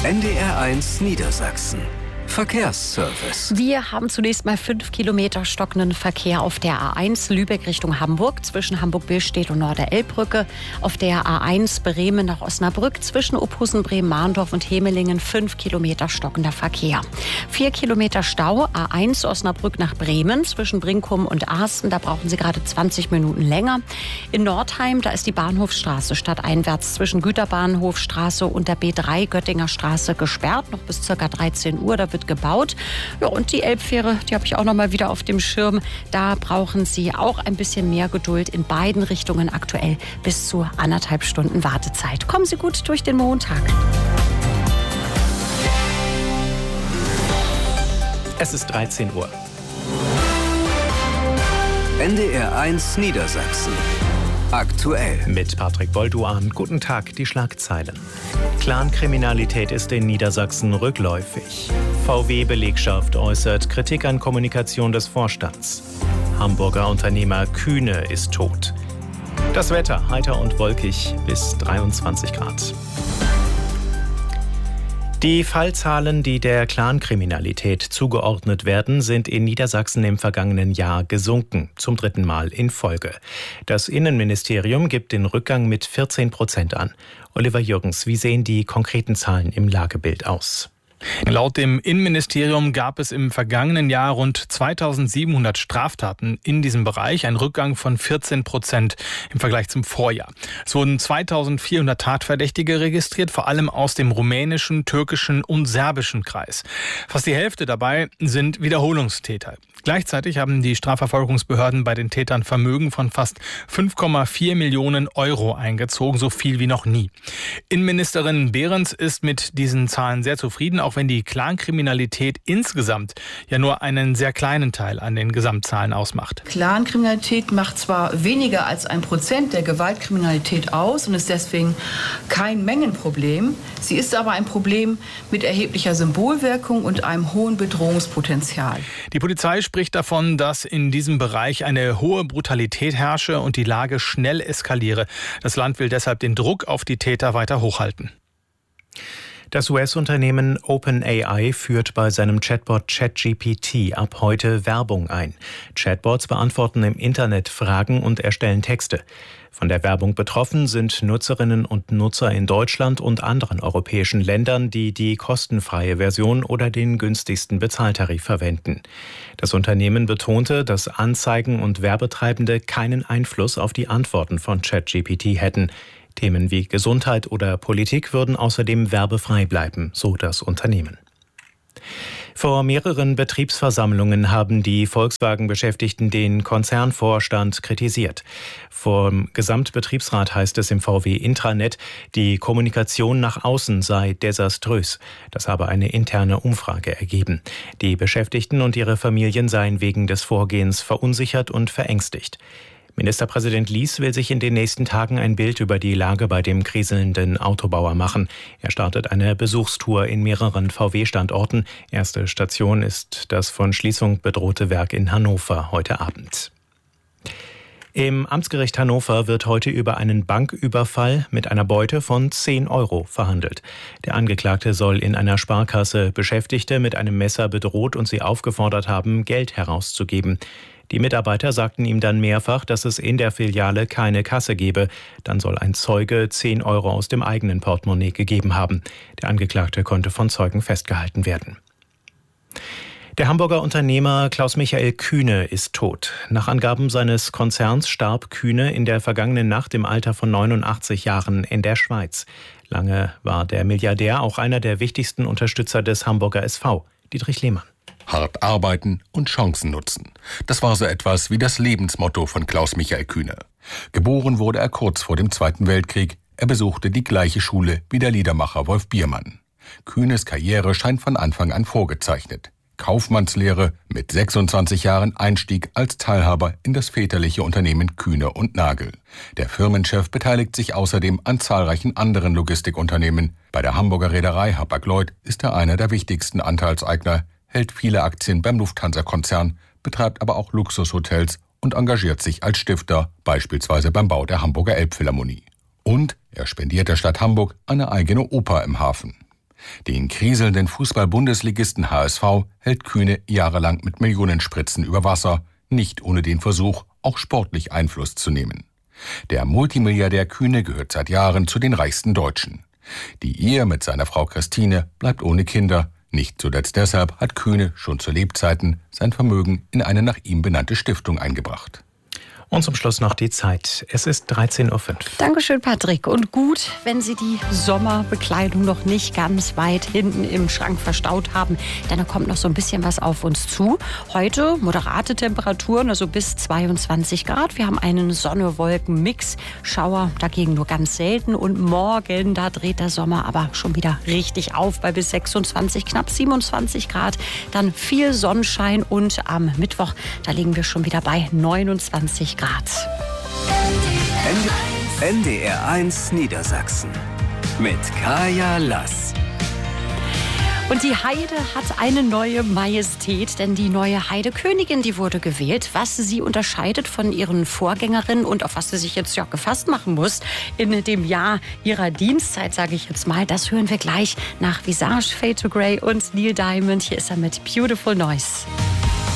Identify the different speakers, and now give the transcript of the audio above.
Speaker 1: NDR1 Niedersachsen. Verkehrsservice.
Speaker 2: Wir haben zunächst mal 5 Kilometer stockenden Verkehr auf der A1 Lübeck Richtung Hamburg zwischen Hamburg-Billstedt und Norder-Elbbrücke. Auf der A1 Bremen nach Osnabrück zwischen Ophusen, Bremen-Mahndorf und Hemelingen 5 Kilometer stockender Verkehr. 4 Kilometer Stau A1 Osnabrück nach Bremen zwischen Brinkum und Arsten. Da brauchen Sie gerade 20 Minuten länger. In Nordheim, da ist die Bahnhofstraße stadteinwärts zwischen Güterbahnhofstraße und der B3 Göttinger Straße gesperrt. Noch bis ca. 13 Uhr. Da wird gebaut. Ja, und die Elbfähre, die habe ich auch noch mal wieder auf dem Schirm. Da brauchen Sie auch ein bisschen mehr Geduld in beiden Richtungen, aktuell bis zu 1,5 Stunden Wartezeit. Kommen Sie gut durch den Montag.
Speaker 3: Es ist 13 Uhr.
Speaker 1: NDR1 Niedersachsen. Aktuell.
Speaker 3: Mit Patrick Bolduan. Guten Tag, die Schlagzeilen. Clankriminalität ist in Niedersachsen rückläufig. VW-Belegschaft äußert Kritik an Kommunikation des Vorstands. Hamburger Unternehmer Kühne ist tot. Das Wetter heiter und wolkig bis 23 Grad. Die Fallzahlen, die der Clankriminalität zugeordnet werden, sind in Niedersachsen im vergangenen Jahr gesunken, zum 3. Mal in Folge. Das Innenministerium gibt den Rückgang mit 14% an. Oliver Jürgens, wie sehen die konkreten Zahlen im Lagebild aus?
Speaker 4: Laut dem Innenministerium gab es im vergangenen Jahr rund 2700 Straftaten in diesem Bereich, ein Rückgang von 14% im Vergleich zum Vorjahr. Es wurden 2400 Tatverdächtige registriert, vor allem aus dem rumänischen, türkischen und serbischen Kreis. Fast die Hälfte dabei sind Wiederholungstäter. Gleichzeitig haben die Strafverfolgungsbehörden bei den Tätern Vermögen von fast 5,4 Millionen Euro eingezogen, so viel wie noch nie. Innenministerin Behrens ist mit diesen Zahlen sehr zufrieden, auch wenn die Clankriminalität insgesamt ja nur einen sehr kleinen Teil an den Gesamtzahlen ausmacht.
Speaker 5: Clankriminalität macht zwar weniger als 1% der Gewaltkriminalität aus und ist deswegen kein Mengenproblem. Sie ist aber ein Problem mit erheblicher Symbolwirkung und einem hohen Bedrohungspotenzial.
Speaker 4: Die Polizei spricht davon, dass in diesem Bereich eine hohe Brutalität herrsche und die Lage schnell eskaliere. Das Land will deshalb den Druck auf die Täter weiter hochhalten.
Speaker 3: Das US-Unternehmen OpenAI führt bei seinem Chatbot ChatGPT ab heute Werbung ein. Chatbots beantworten im Internet Fragen und erstellen Texte. Von der Werbung betroffen sind Nutzerinnen und Nutzer in Deutschland und anderen europäischen Ländern, die die kostenfreie Version oder den günstigsten Bezahltarif verwenden. Das Unternehmen betonte, dass Anzeigen und Werbetreibende keinen Einfluss auf die Antworten von ChatGPT hätten. Themen wie Gesundheit oder Politik würden außerdem werbefrei bleiben, so das Unternehmen. Vor mehreren Betriebsversammlungen haben die Volkswagen-Beschäftigten den Konzernvorstand kritisiert. Vom Gesamtbetriebsrat heißt es im VW-Intranet, die Kommunikation nach außen sei desaströs. Das habe eine interne Umfrage ergeben. Die Beschäftigten und ihre Familien seien wegen des Vorgehens verunsichert und verängstigt. Ministerpräsident Lies will sich in den nächsten Tagen ein Bild über die Lage bei dem kriselnden Autobauer machen. Er startet eine Besuchstour in mehreren VW-Standorten. Erste Station ist das von Schließung bedrohte Werk in Hannover heute Abend. Im Amtsgericht Hannover wird heute über einen Banküberfall mit einer Beute von 10 Euro verhandelt. Der Angeklagte soll in einer Sparkasse Beschäftigte mit einem Messer bedroht und sie aufgefordert haben, Geld herauszugeben. Die Mitarbeiter sagten ihm dann mehrfach, dass es in der Filiale keine Kasse gebe. Dann soll ein Zeuge 10 Euro aus dem eigenen Portemonnaie gegeben haben. Der Angeklagte konnte von Zeugen festgehalten werden. Der Hamburger Unternehmer Klaus-Michael Kühne ist tot. Nach Angaben seines Konzerns starb Kühne in der vergangenen Nacht im Alter von 89 Jahren in der Schweiz. Lange war der Milliardär auch einer der wichtigsten Unterstützer des Hamburger SV, Dietrich Lehmann.
Speaker 6: Hart arbeiten und Chancen nutzen. Das war so etwas wie das Lebensmotto von Klaus-Michael Kühne. Geboren wurde er kurz vor dem Zweiten Weltkrieg. Er besuchte die gleiche Schule wie der Liedermacher Wolf Biermann. Kühnes Karriere scheint von Anfang an vorgezeichnet. Kaufmannslehre, mit 26 Jahren Einstieg als Teilhaber in das väterliche Unternehmen Kühne und Nagel. Der Firmenchef beteiligt sich außerdem an zahlreichen anderen Logistikunternehmen. Bei der Hamburger Reederei Hapag-Lloyd ist er einer der wichtigsten Anteilseigner, hält viele Aktien beim Lufthansa-Konzern, betreibt aber auch Luxushotels und engagiert sich als Stifter, beispielsweise beim Bau der Hamburger Elbphilharmonie. Und er spendiert der Stadt Hamburg eine eigene Oper im Hafen. Den kriselnden Fußball-Bundesligisten HSV hält Kühne jahrelang mit Millionenspritzen über Wasser, nicht ohne den Versuch, auch sportlich Einfluss zu nehmen. Der Multimilliardär Kühne gehört seit Jahren zu den reichsten Deutschen. Die Ehe mit seiner Frau Christine bleibt ohne Kinder. Nicht zuletzt deshalb hat Kühne schon zu Lebzeiten sein Vermögen in eine nach ihm benannte Stiftung eingebracht.
Speaker 3: Und zum Schluss noch die Zeit. Es ist 13:05 Uhr.
Speaker 2: Dankeschön, Patrick. Und gut, wenn Sie die Sommerbekleidung noch nicht ganz weit hinten im Schrank verstaut haben, denn da kommt noch so ein bisschen was auf uns zu. Heute moderate Temperaturen, also bis 22 Grad. Wir haben einen Sonne-Wolken-Mix. Schauer dagegen nur ganz selten. Und morgen, da dreht der Sommer aber schon wieder richtig auf bei bis 26, knapp 27 Grad. Dann viel Sonnenschein und am Mittwoch, da liegen wir schon wieder bei 29 Grad.
Speaker 1: NDR 1 Niedersachsen mit Kaya Lass.
Speaker 2: Und die Heide hat eine neue Majestät, denn die neue Heidekönigin, die wurde gewählt. Was sie unterscheidet von ihren Vorgängerinnen und auf was sie sich jetzt gefasst machen muss in dem Jahr ihrer Dienstzeit, sage ich jetzt mal, das hören wir gleich nach Visage, Fade to Grey und Neil Diamond. Hier ist er mit Beautiful Noise.